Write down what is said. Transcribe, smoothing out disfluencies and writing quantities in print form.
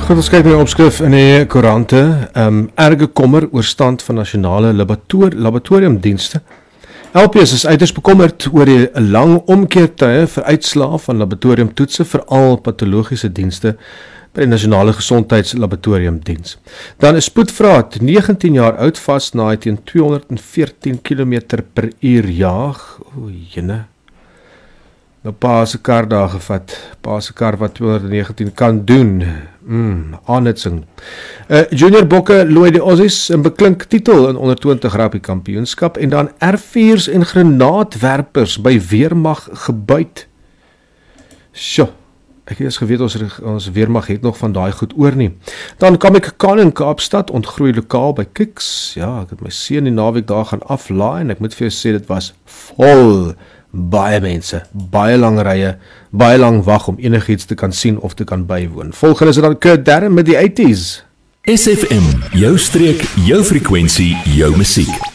Goed, ons kyk na die opskrif in die koerante. Erge kommer oor stand van nasionale laboratoriumdienste. LPS is uiters bekommerd oor die lang omkeertye vir uitslae van laboratoriumtoetse, veral patologiese dienste by die Nasionale Gesondheidslaboratoriumdiens. Dan is spoedvraat 19 jaar oud vasnaai teen 214 km per uur jaag. O, jene. Nou pa se kar daar gevat. Pa se kar wat 219 kan doen. Aanhitsing. Junior Bokke looi die Aussies in beklink titel in onder 20 rugby kampioenskap en dan R4's en granaatwerpers by weermag gebuit. Sjoe, ek het eers geweet ons weermag het nog van daai goed oor nie. Dan kom ek kan in Kaapstad ontgroei lokaal by Kiks. Ja, ek het my seun die naweek daar gaan aflaai en ek moet vir jou sê dit was vol. Baie mense, baie lang rye, baie lang wag om enigiets te kan sien of te kan bywoon. Volgende is dan Kurt Darren met die 80s. SFM, jou streek, jou frekwensie, jou musiek.